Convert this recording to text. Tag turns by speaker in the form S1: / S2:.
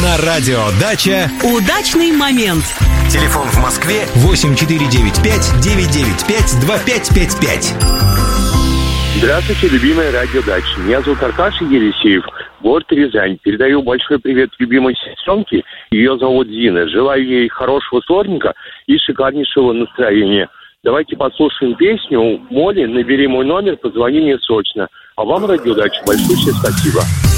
S1: На радио «Дача»
S2: удачный момент.
S1: Телефон в Москве 8495-995-2555.
S3: Здравствуйте, любимая радио «Дача». Меня зовут Аркаша Елисеев, город Рязань. Передаю большой привет любимой сестренке. Ее зовут Зина. Желаю ей хорошего вторника и шикарнейшего настроения. Давайте послушаем песню «Молли, набери мой номер, позвони мне срочно». А вам, радио «Дача», большое спасибо.